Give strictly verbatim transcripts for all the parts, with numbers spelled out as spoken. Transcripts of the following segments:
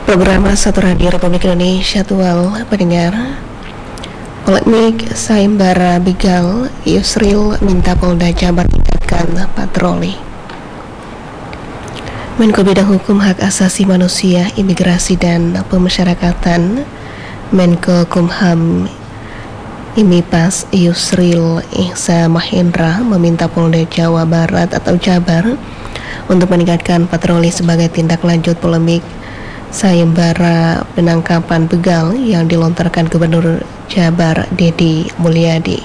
Program Satu Radio Republik Indonesia Tual pendengar. Polemik sayembara begal, Yusril minta Polda Jabar tingkatkan patroli. Menko Bidang Hukum Hak Asasi Manusia, Imigrasi dan Pemasyarakatan, Menko Kumham Imipas Yusril Ihsa Mahendra meminta Polda Jawa Barat atau Jabar untuk meningkatkan patroli sebagai tindak lanjut polemik sayembara penangkapan begal yang dilontarkan Gubernur Jabar Deddy Mulyadi.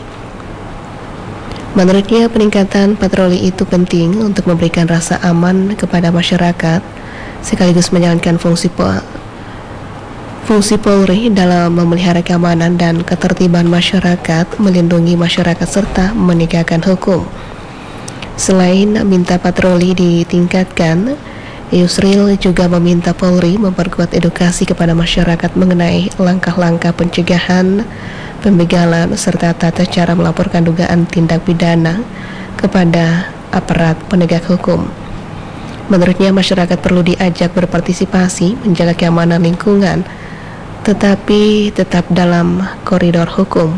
Menurutnya, peningkatan patroli itu penting untuk memberikan rasa aman kepada masyarakat sekaligus menjalankan fungsi po- fungsi Polri dalam memelihara keamanan dan ketertiban masyarakat, melindungi masyarakat serta menegakkan hukum. Selain minta patroli ditingkatkan, Yusril juga meminta Polri memperkuat edukasi kepada masyarakat mengenai langkah-langkah pencegahan pembegalan serta tata cara melaporkan dugaan tindak pidana kepada aparat penegak hukum. Menurutnya, masyarakat perlu diajak berpartisipasi menjaga keamanan lingkungan, tetapi tetap dalam koridor hukum.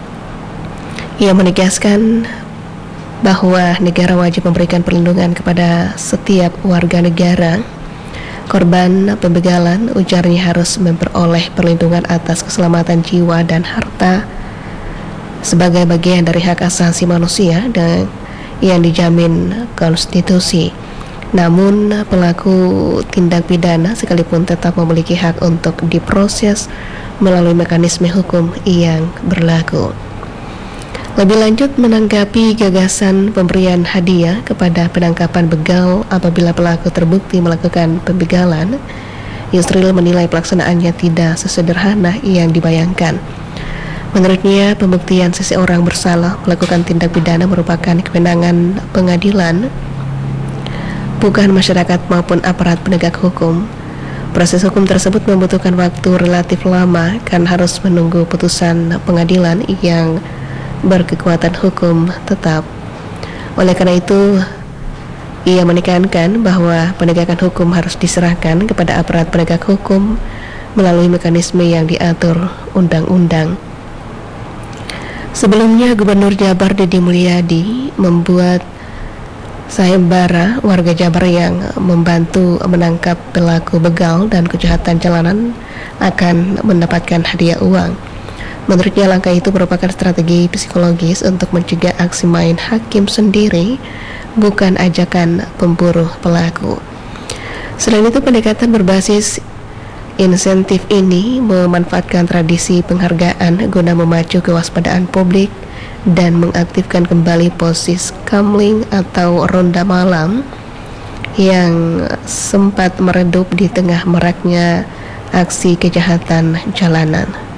Ia menegaskan bahwa negara wajib memberikan perlindungan kepada setiap warga negara. Korban pembegalan, ujarnya, harus memperoleh perlindungan atas keselamatan jiwa dan harta sebagai bagian dari hak asasi manusia dan yang dijamin konstitusi. Namun, pelaku tindak pidana sekalipun tetap memiliki hak untuk diproses melalui mekanisme hukum yang berlaku. Lebih lanjut, menanggapi gagasan pemberian hadiah kepada penangkapan begal apabila pelaku terbukti melakukan pembegalan, Yusril menilai pelaksanaannya tidak sesederhana yang dibayangkan. Menurutnya, pembuktian seseorang bersalah melakukan tindak pidana merupakan kewenangan pengadilan, bukan masyarakat maupun aparat penegak hukum. Proses hukum tersebut membutuhkan waktu relatif lama karena harus menunggu putusan pengadilan yang berkekuatan hukum tetap. Oleh karena itu, ia menekankan bahwa penegakan hukum harus diserahkan kepada aparat penegak hukum melalui mekanisme yang diatur undang-undang. Sebelumnya, Gubernur Jabar Deddy Mulyadi membuat sayembara warga Jabar yang membantu menangkap pelaku begal dan kejahatan jalanan akan mendapatkan hadiah uang. Menurutnya, langkah itu merupakan strategi psikologis untuk mencegah aksi main hakim sendiri, bukan ajakan pemburu pelaku. Selain itu, pendekatan berbasis insentif ini memanfaatkan tradisi penghargaan guna memacu kewaspadaan publik dan mengaktifkan kembali posis kamling atau ronda malam yang sempat meredup di tengah maraknya aksi kejahatan jalanan.